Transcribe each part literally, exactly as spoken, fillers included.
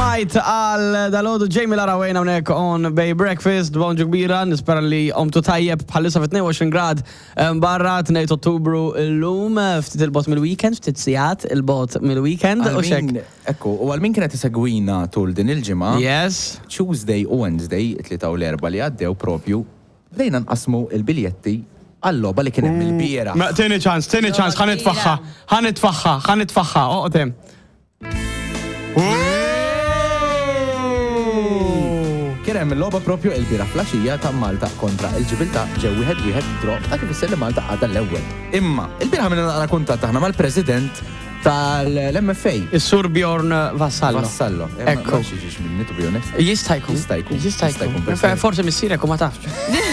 smajt għal dal-ħodu Jamie Lara Wayne hawnhekk on Bay Breakfast, bonġu kbira, nispera li omtu tajjeb bħalissa fit tnejn u għoxrin grad barra tnejn Ottubru l-lum, ftit il-bot mill-weekend, ftit sijat il-bot mill-weekend. Ekku, u għal-min kienet isegwina tul din il-ġimgħa. Yes. Tuesday u Wednesday, it-tlieta u l-erba' li għaddew propju, bdejna nqasmu il-biljetti għall-logħba li kienet mill-biera. Tieni ċans, tieni ċans, ħanitfaħħa, ħanitfaħħa, ħanitfaħħa, oqtem. Kien hemm il-logħba propju l-bira flaxija ta' Malta kontra l-Ġibilta ġew wieħed wieħed draw ta' kif isser li Malta għadha l-ewwel. Imma il-bira ħamilna naqra kuntatt aħna mal-President tal-M F A. Is-Sur Bjorn Vassallo. Vassallo. Ekku. Xiex minni to be honest. Jista' jkun. Jista' jkun. Jista' jkun. Forsi missierek u ma tafx.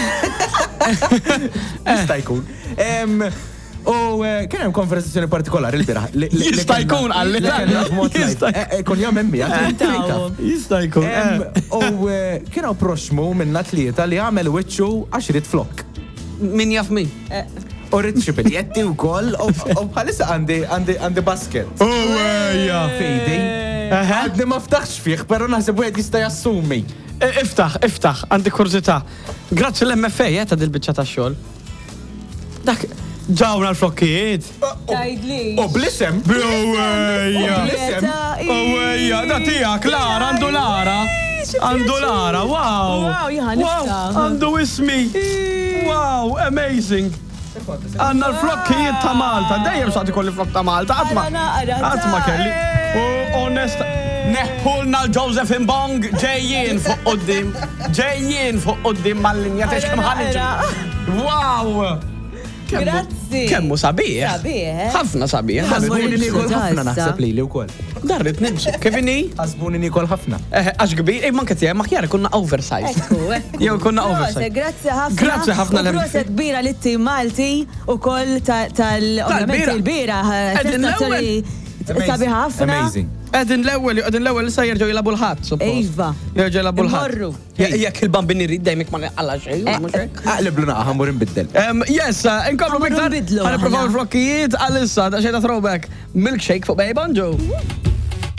Jista' jkun. U kien hemm konversazzjoni partikolari l-bira. Jista' jkun għall-Italja. Kun jam emmi, Jista' jkun. U kien hawn proxmu minn tlieta li għamel wiċċu għaxrit flok. Min jaf min? U rrid xi biljetti wkoll u bħalissa għandi basket. U ejja. Fejdi. Għadni ma ftaħx fih, però naħseb wieħed jista' jassumi. Iftaħ, iftaħ, għandi kurzità. Grazzi l-M F A ta' dil-biċċa tax-xogħol. Dak ġawna l-flokkijiet. Tajdli. U blisem. Ewwejja. Ewwejja, da tiegħek Lara, għandu Lara. Għandu Lara, wow. Wow, jħan għandu ismi. Wow, amazing. Għanna l-flokkijiet ta' Malta, dejjem xaqti kolli flok ta' Malta, għatma. Għatma kelli. U onest, neħħulna l-Joseph Imbong ġejjien fuq qoddim. Ġejjien fuq qoddim mal-linja tex kem ħanġu. Wow. Grazzi. Kemmu sabiħ. Sabiħ. ħafna sabiħ. Għazbuni nikol ħafna naħseb li li u kol. Darrit nimsu. Kifini? Għazbuni nikol ħafna. Għax kbir, ej man katija, maħjar kunna oversized. Ekku, ekku. Jew kunna oversized. Grazzi ħafna. Grazzi ħafna. U proset kbira li t-tim Malti u koll tal-ovvjament il-bira. Sabiħ ħafna. Amazing. Għedin l-ewel, għedin l-ewel li sa jirġu jilabu l-ħat. Ejva. Jirġu jilabu l-ħat. Morru. Jek il-bambini rid dajmek ma għalla xej. Għaqlib l-naqa ħamur nbiddel. Yes, inkomplu miktar. Għana provaw l-flokkijiet għal-issa, da xejta throwback. Milkshake fuq Bay Bonjo.